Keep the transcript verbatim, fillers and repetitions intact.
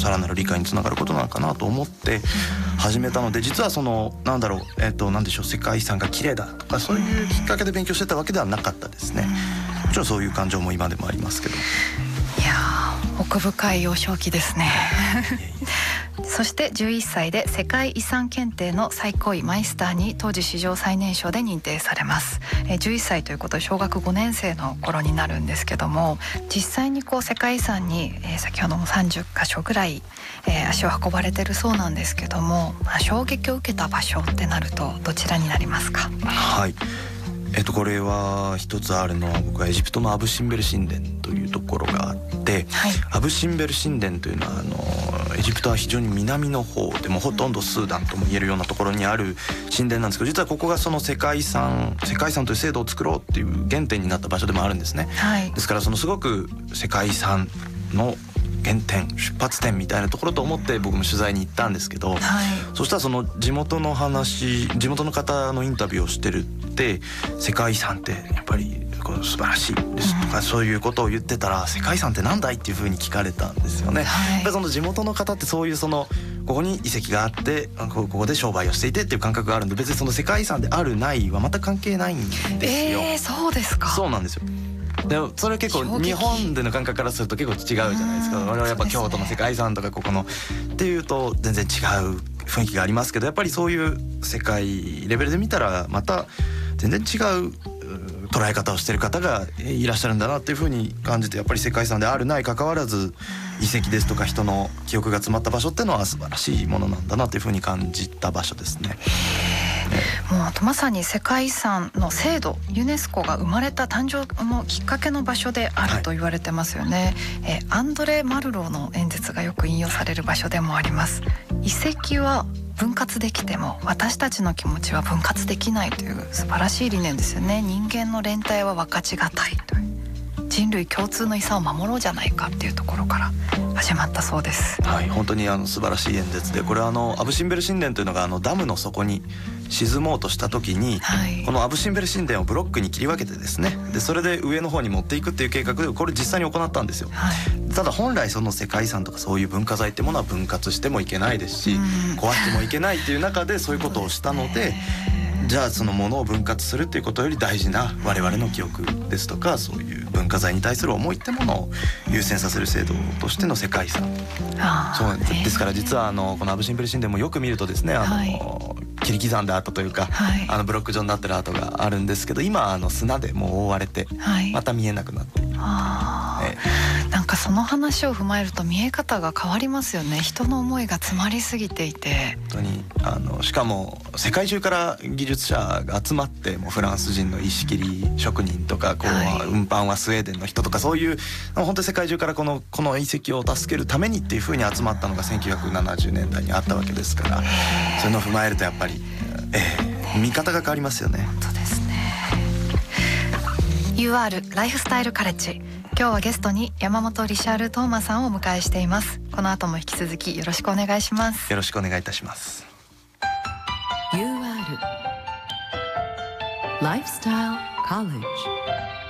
さらなる理解につながることなのかなと思って始めたので、実はそのなんだろう、えっとなんでしょう、世界遺産が綺麗だとかそういうきっかけで勉強してたわけではなかったですね。もちろんそういう感情も今でもありますけど。 いやー、奥深い幼少期ですねそしてじゅういっさいで世界遺産検定の最高位マイスターに当時史上最年少で認定されます。じゅういっさいということで小学ごねん生の頃になるんですけども、実際にこう世界遺産に、えー、先ほどもさんじゅっかしょぐらい、えー、足を運ばれてるそうなんですけども、まあ、衝撃を受けた場所ってなるとどちらになりますか？ はい、えっと、これは一つあるのは、僕はエジプトのアブ・シンベル神殿というところがあって、はい、アブ・シンベル神殿というのはあのエジプトは非常に南の方でもほとんどスーダンとも言えるようなところにある神殿なんですけど、実はここがその世界遺産世界遺産という制度を作ろうっていう原点になった場所でもあるんですね。はい、ですからそのすごく世界遺産の原点出発点みたいなところと思って僕も取材に行ったんですけど、はい、そしたらその地元の話地元の方のインタビューをしてるって世界遺産ってやっぱり素晴らしいですとか、うん、そういうことを言ってたら世界遺産ってなんだいっていうふうに聞かれたんですよね。はい、やっぱりその地元の方ってそういうそのここに遺跡があってここで商売をしていてっていう感覚があるんで、別にその世界遺産であるないは全く関係ないんですよ。 えー、そうですか。 そうなんですよ。でもそれ結構日本での感覚からすると結構違うじゃないですか。我々はやっぱ京都の世界遺産とかここのっていうと全然違う雰囲気がありますけど、やっぱりそういう世界レベルで見たらまた全然違う捉え方をしている方がいらっしゃるんだなっていうふうに感じて、やっぱり世界遺産であるない関わらず遺跡ですとか人の記憶が詰まった場所っていうのは素晴らしいものなんだなというふうに感じた場所ですね。 もうあとまさに世界遺産の制度ユネスコが生まれた誕生のきっかけの場所であると言われてますよね。はい、えアンドレ・マルローの演説がよく引用される場所でもあります。遺跡は分割できても私たちの気持ちは分割できないという素晴らしい理念ですよね。人間の連帯は分かちがたいという、人類共通の遺産を守ろうじゃないかっていうところから始まったそうです。 はい、本当にあの素晴らしい演説で、これはあのアブ・シンベル神殿というのがあのダムの底に沈もうとした時に、はい、このアブ・シンベル神殿をブロックに切り分けてですね、でそれで上の方に持っていくっていう計画でこれ実際に行ったんですよ。はい、ただ本来その世界遺産とかそういう文化財ってものは分割してもいけないですし、壊してもいけないっていう中でそういうことをしたので、じゃあそのものを分割するっていうことより大事な我々の記憶ですとかそういう文化財に対する思いってものを優先させる制度としての世界遺産。そうなんです。ですから実はあのこのアブ・シンベル神殿もよく見るとですね、あの、はい、切り刻んだ跡というか、はい、あのブロック状になってる跡があるんですけど、今あの砂でもう覆われて、はい、また見えなくなっている。あ、 ええ、なんかその話を踏まえると見え方が変わりますよね。人の思いが詰まりすぎていて、 本当にあのしかも世界中から技術者が集まって、もうフランス人の石切り職人とかこう、はい、運搬はスウェーデンの人とか、そういう本当に世界中からこのこの遺跡を助けるためにっていう風に集まったのがせんきゅうひゃくななじゅうねんだいにあったわけですから、そういうのを踏まえるとやっぱり、えー、見方が変わりますよね。 本当ですね。 ユーアール ライフスタイルカレッジ、今日はゲストに山本リシャール・トーマさんをお迎えしています。この後も引き続きよろしくお願いします。 よろしくお願いいたします。 ユーアール ライフスタイルカレッジ